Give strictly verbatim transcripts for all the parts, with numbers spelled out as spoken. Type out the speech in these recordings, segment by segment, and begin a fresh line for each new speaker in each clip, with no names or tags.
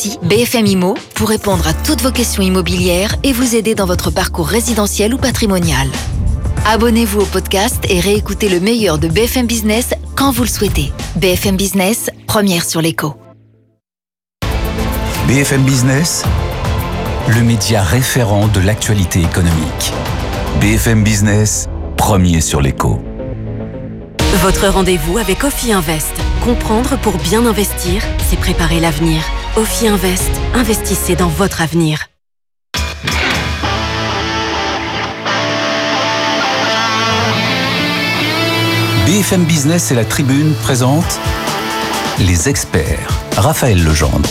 Voici B F M Immo pour répondre à toutes vos questions immobilières et vous aider dans votre parcours résidentiel ou patrimonial. Abonnez-vous au podcast et réécoutez le meilleur de B F M Business quand vous le souhaitez. B F M Business, première sur l'écho.
B F M Business, le média référent de l'actualité économique. B F M Business, premier sur l'écho.
Votre rendez-vous avec Ophi Invest. Comprendre pour bien investir, c'est préparer l'avenir. Ophi Invest, investissez dans votre avenir.
B F M Business et la Tribune présentent les experts. Raphaël Legendre.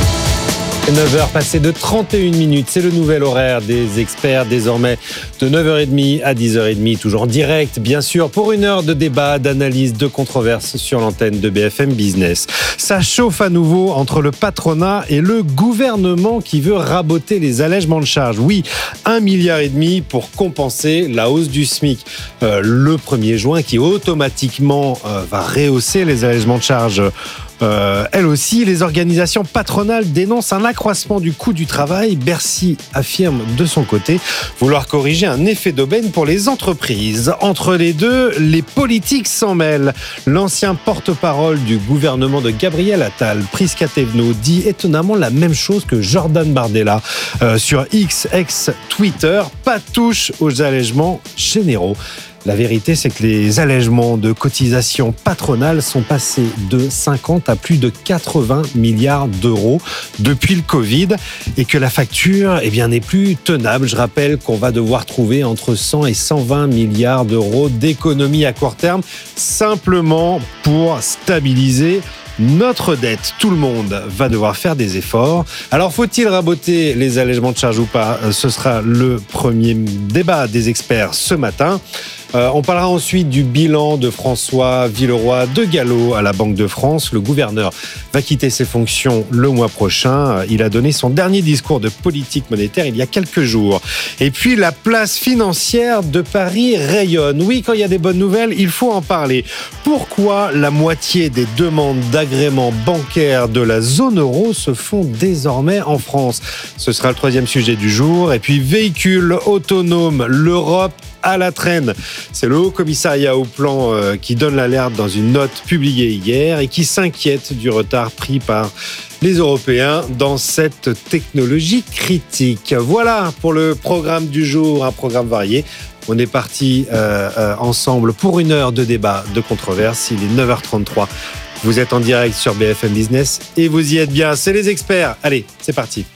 neuf heures passées de trente et une minutes, c'est le nouvel horaire des experts, désormais de neuf heures trente à dix heures trente, toujours en direct, bien sûr, pour une heure de débat, d'analyse, de controverse sur l'antenne de B F M Business. Ça chauffe à nouveau entre le patronat et le gouvernement qui veut raboter les allègements de charges. Oui, un milliard et demi pour compenser la hausse du SMIC. Euh, le premier juin qui automatiquement euh, va rehausser les allègements de charges. Euh, elles aussi, les organisations patronales dénoncent un accroissement du coût du travail. Bercy affirme de son côté vouloir corriger un effet d'aubaine pour les entreprises. Entre les deux, les politiques s'en mêlent. L'ancien porte-parole du gouvernement de Gabriel Attal, Prisca Thévenot, dit étonnamment la même chose que Jordan Bardella euh, sur X, ex-Twitter. Pas de touche aux allègements généraux. La vérité, c'est que les allègements de cotisations patronales sont passés de cinquante à plus de quatre-vingts milliards d'euros depuis le Covid et que la facture, eh bien, n'est plus tenable. Je rappelle qu'on va devoir trouver entre cent et cent vingt milliards d'euros d'économies à court terme simplement pour stabiliser notre dette. Tout le monde va devoir faire des efforts. Alors, faut-il raboter les allègements de charges ou pas ? Ce sera le premier débat des experts ce matin. Euh, on parlera ensuite du bilan de François Villeroy de Galhau à la Banque de France. Le gouverneur va quitter ses fonctions le mois prochain. Il a donné son dernier discours de politique monétaire il y a quelques jours. Et puis, la place financière de Paris rayonne. Oui, quand il y a des bonnes nouvelles, il faut en parler. Pourquoi la moitié des demandes d'agrément bancaire de la zone euro se font désormais en France ? Ce sera le troisième sujet du jour. Et puis, véhicules autonomes, l'Europe à la traîne. C'est le Haut Commissariat au Plan euh, qui donne l'alerte dans une note publiée hier et qui s'inquiète du retard pris par les Européens dans cette technologie critique. Voilà pour le programme du jour, un programme varié. On est parti euh, euh, ensemble pour une heure de débat, de controverse. Il est neuf heures trente-trois. Vous êtes en direct sur B F M Business et vous y êtes bien. C'est les experts. Allez, c'est parti.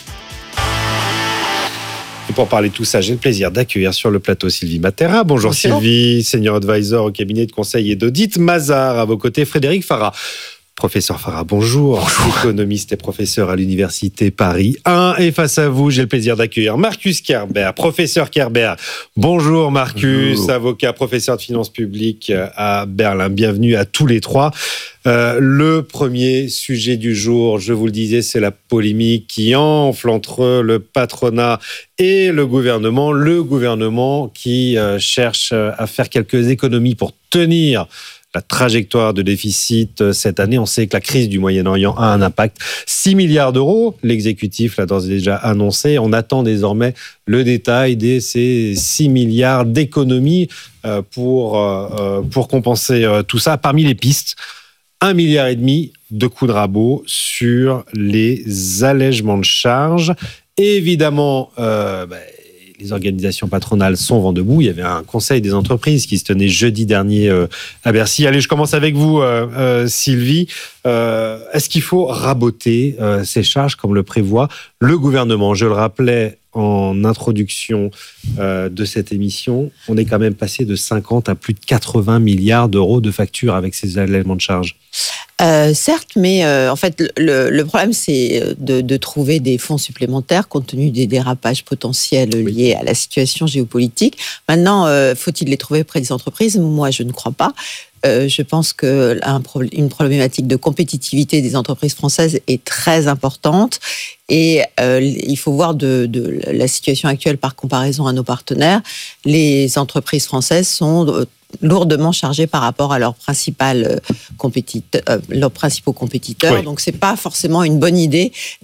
Et pour parler de tout ça, j'ai le plaisir d'accueillir sur le plateau Sylvie Matera. Bonjour, Bonjour. Sylvie, senior advisor au cabinet de conseil et d'audit Mazars. À vos côtés, Frédéric Farah. Professeur Farah, bonjour. bonjour. Économiste et professeur à l'Université Paris un. Et face à vous, j'ai le plaisir d'accueillir Marcus Kerber, professeur Kerber. Bonjour Marcus, bonjour. Avocat, professeur de finances publiques à Berlin. Bienvenue à tous les trois. Euh, le premier sujet du jour, je vous le disais, c'est la polémique qui enfle entre le patronat et le gouvernement. Le gouvernement qui euh, cherche à faire quelques économies pour tenir la trajectoire de déficit cette année. On sait que la crise du Moyen-Orient a un impact. six milliards d'euros, l'exécutif l'a d'ores et déjà annoncé. On attend désormais le détail de ces six milliards d'économies pour, pour compenser tout ça. Parmi les pistes, un milliard et demi de coups de rabot sur les allègements de charges. Et évidemment, euh, bah, les organisations patronales sont vent debout. Il y avait un conseil des entreprises qui se tenait jeudi dernier euh, à Bercy. Allez, je commence avec vous, euh, euh, Sylvie. Euh, est-ce qu'il faut raboter euh, ces charges comme le prévoit le gouvernement ? Je le rappelais en introduction euh, de cette émission, on est quand même passé de cinquante à plus de quatre-vingts milliards d'euros de factures avec ces allègements de charges.
Euh, certes, mais euh, en fait, le, le problème, c'est de, de trouver des fonds supplémentaires compte tenu des dérapages potentiels liés à la situation géopolitique. Maintenant, euh, faut-il les trouver auprès des entreprises ? Moi, je ne crois pas. Euh, je pense qu'une problématique de compétitivité des entreprises françaises est très importante et euh, il faut voir de, de la situation actuelle par comparaison à nos partenaires. Les entreprises françaises sont lourdement chargées par rapport à leurs, principales compétit- euh, leurs principaux compétiteurs. Oui. Donc, ce n'est pas forcément une bonne idée